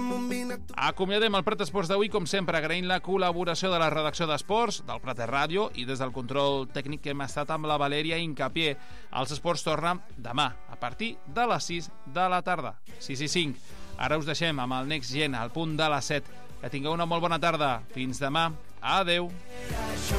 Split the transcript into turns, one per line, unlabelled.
Acomiadem el Prat Esports d'avui, com sempre, agraint la col·laboració de la redacció d'Esports, del Prat Ràdio, i des del control tècnic que hem estat amb la Valèria Incapié. Els esports tornen demà, a partir de les 6 de la tarda, 6 i 5. Ara us deixem amb el Next Gen al punt de les 7. Que tingueu una molt bona tarda. Fins demà. Adeu.